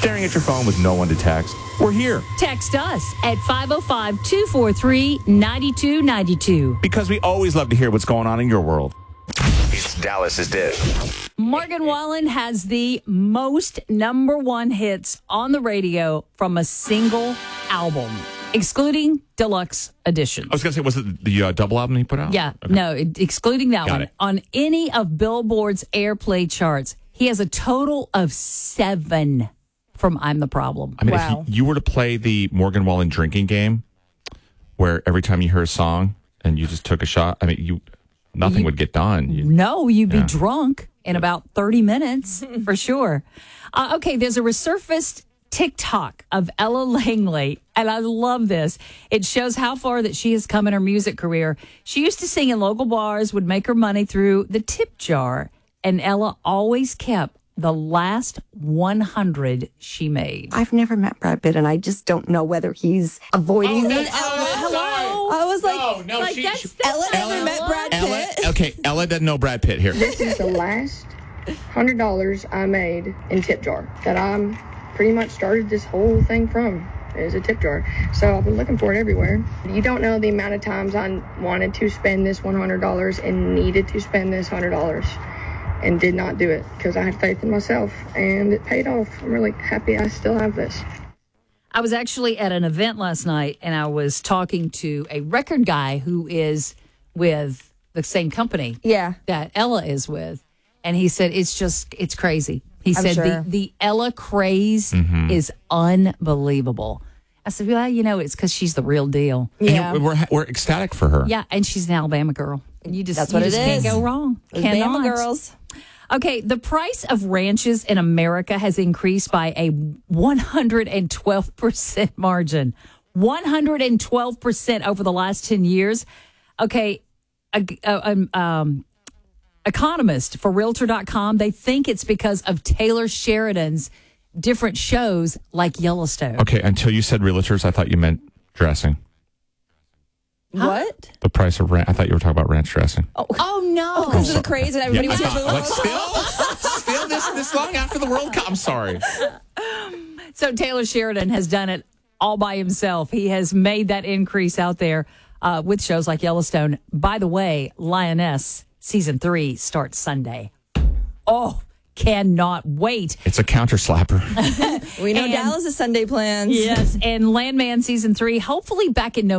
staring at your phone with no one to text? We're here. Text us at 505-243-9292. Because we always love to hear what's going on in your world. It's Dallas's Dish. Morgan Wallen has the most number one hits on the radio from a single album, excluding deluxe editions. I was going to say, was it the double album he put out? Yeah, Okay. no, excluding that Got one. it. On any of Billboard's airplay charts, he has a total of 7 from I'm the Problem. I mean, Wow. if you were to play the Morgan Wallen drinking game, where every time you hear a song and you just took a shot, I mean, nothing would get done. No, you'd be drunk in about 30 minutes for sure. Okay, there's a resurfaced TikTok of Ella Langley, and I love this. It shows how far that she has come in her music career. She used to sing in local bars, would make her money through the tip jar, and Ella always kept the last 100 she made. I've never met Brad Pitt, and I just don't know whether he's avoiding me. Hello? I was like, no, Like, that's Ella not never met Brad Ella, Pitt. okay, Ella doesn't know Brad Pitt here. This is the last $100 I made in tip jar that I'm pretty much started this whole thing from. Is a tip jar. So I've been looking for it everywhere. You don't know the amount of times I wanted to spend this $100 and needed to spend this $100 and did not do it because I had faith in myself and it paid off. I'm really happy I still have this. I was actually at an event last night, and I was talking to a record guy who is with the same company Yeah. that Ella is with. And he said, it's crazy. He said sure. the Ella craze is unbelievable. I said, well, it's because she's the real deal. Yeah. And we're ecstatic for her. Yeah, and she's an Alabama girl. You just, That's what you it just can't is. go wrong. Those Cannot. Bama girls. Okay, the price of ranches in America has increased by a 112% margin. 112% over the last 10 years. Okay, economist for Realtor.com, they think it's because of Taylor Sheridan's different shows like Yellowstone. Okay, until you said realtors, I thought you meant dressing. What? The price of ranch. I thought you were talking about ranch dressing. Oh, no. Because of the craze and everybody was having But still this long after the World Cup. I'm sorry. So Taylor Sheridan has done it all by himself. He has made that increase out there with shows like Yellowstone. By the way, Lioness Season 3 starts Sunday. Oh, cannot wait. It's a counter slapper. We know And- Dallas' Sunday plans. Yes, and Landman Season 3, hopefully back in November.